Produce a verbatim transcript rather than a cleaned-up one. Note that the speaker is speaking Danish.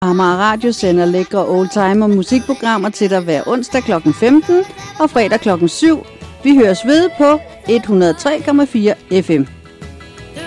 Amager Radio sender lækre oldtimer musikprogrammer til dig hver onsdag klokken femten og fredag klokken syv. Vi høres ved på et hundrede og tre komma fire F M.